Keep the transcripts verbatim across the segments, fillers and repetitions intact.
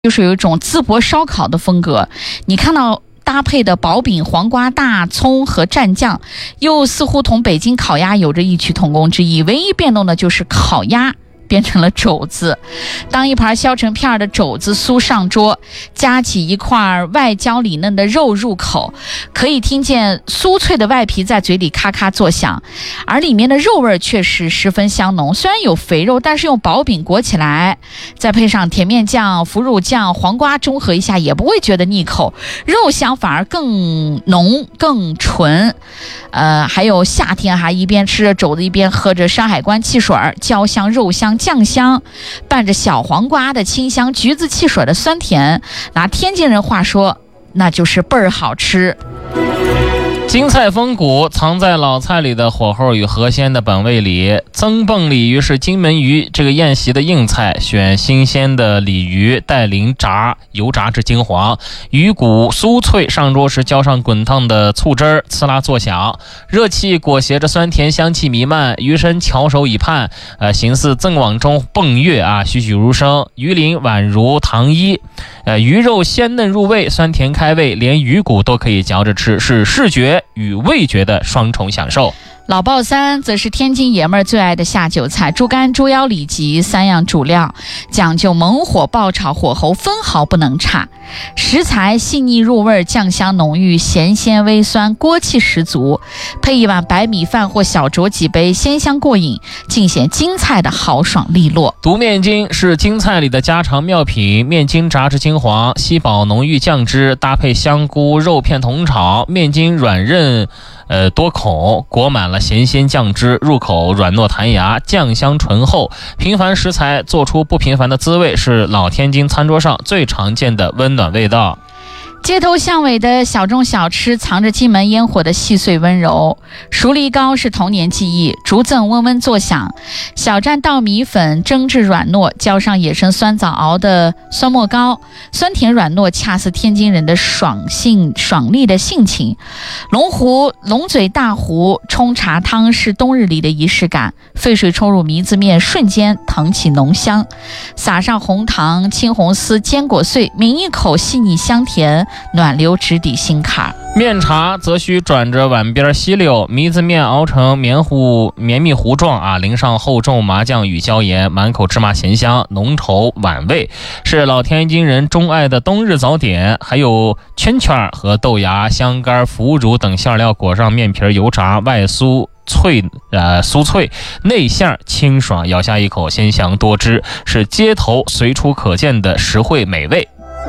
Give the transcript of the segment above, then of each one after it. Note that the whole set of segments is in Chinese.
就是有一种淄博烧烤的风格。你看到搭配的薄饼、黄瓜、大葱和蘸酱，又似乎同北京烤鸭有着异曲同工之意，唯一变动的就是烤鸭变成了肘子。当一盘削成片的肘子酥上桌，夹起一块外焦里嫩的肉入口，可以听见酥脆的外皮在嘴里咔咔作响，而里面的肉味却是十分香浓。虽然有肥肉，但是用薄饼裹起来，再配上甜面酱、腐乳酱、黄瓜中和一下，也不会觉得腻口，肉香反而更浓更纯。呃，还有夏天还一边吃着肘子一边喝着山海关汽水，焦香、肉香、酱香，伴着小黄瓜的清香、橘子汽水的酸甜，拿天津人话说，那就是倍儿好吃。 京菜风骨藏在老菜里的火候与河鲜的本味里。增泵鲤鱼是金门鱼这个宴席的硬菜，选新鲜的鲤鱼，带淋炸，油炸至金黄，鱼骨酥脆，上桌时浇上滚烫的醋汁儿，呲啦作响，热气裹挟着酸甜香气弥漫，鱼身翘首以盼，呃，形似赠网中蹦跃啊，栩栩如生，鱼鳞宛如糖衣，呃，鱼肉鲜嫩入味，酸甜开胃，连鱼骨都可以嚼着吃，是视觉与味觉的双重享受。 老爆三则是天津爷们儿最爱的下酒菜，猪肝、猪腰、里脊三样主料，讲究猛火爆炒，火候分毫不能差。食材细腻入味，酱香浓郁，咸鲜微酸，锅气十足。配一碗白米饭或小酌几杯，鲜香过瘾，尽显京菜的豪爽利落。 独面筋是京菜里的家常妙品，面筋炸至金黄，吸饱浓郁酱汁，搭配香菇、肉片同炒，面筋软韧呃，多孔，裹满了咸鲜酱汁，入口软糯弹牙，酱香醇厚。平凡食材做出不平凡的滋味，是老天津餐桌上最常见的温暖味道。 街头巷尾的小众小吃藏着金门烟火的细碎温柔。熟梨糕是童年记忆，竹赠温温作响。小站稻米粉蒸至软糯，浇上野生酸枣熬的酸沫糕，酸甜软糯，恰似天津人的爽性爽利的性情。龙湖龙嘴大湖冲茶汤是冬日里的仪式感，沸水冲入迷子面，瞬间腾起浓香，撒上红糖、青红丝、坚果碎，抿一口细腻香甜，暖流直抵心坎。 面茶则需转着碗边吸溜，迷子面熬成绵糊绵密糊状啊，淋上厚重麻酱与椒盐，满口芝麻咸香，浓稠婉味，是老天津人钟爱的冬日早点。还有圈圈和豆芽、香干、腐乳等馅料裹上面皮油炸，外酥脆呃酥脆，内馅清爽，咬下一口鲜香多汁，是街头随处可见的实惠美味。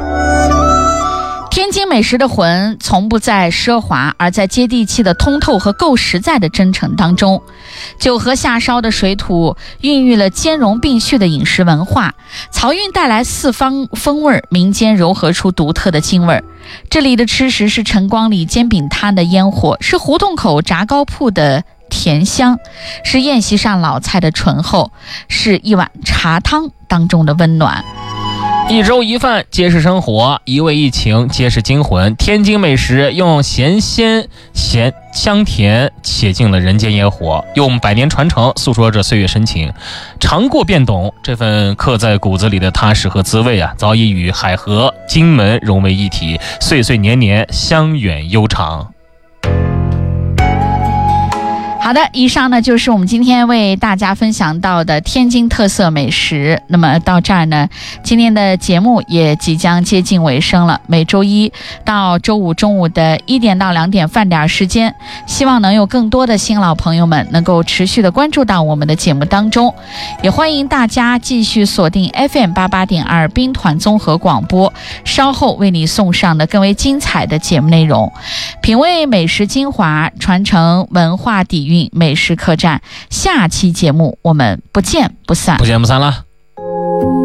天津美食的魂从不在奢华，而在接地气的通透和够实在的真诚当中。九河下烧的水土孕育了兼容并蓄的饮食文化，漕运带来四方风味，民间糅合出独特的京味。这里的吃食是晨光里煎饼摊的烟火，是胡同口炸糕铺的甜香，是宴席上老菜的醇厚，是一碗茶汤当中的温暖。 一粥一饭皆是生活，一味一情皆是精魂。天津美食用咸鲜咸香甜写尽了人间烟火，用百年传承诉说着岁月深情。尝过便懂，这份刻在骨子里的踏实和滋味啊，早已与海河、金门融为一体，岁岁年年香远悠长。 好的，以上呢就是我们今天为大家分享到的天津特色美食。那么到这儿呢，今天的节目也即将接近尾声了。每周一到周五中午的一点到两点饭点时间，希望能有更多的新老朋友们能够持续的关注到我们的节目当中，也欢迎大家继续锁定 F M 八八点二兵团综合广播，稍后为你送上的更为精彩的节目内容，品味美食精华，传承文化底蕴。美食客栈，下期节目我们不见不散， 不见不散了。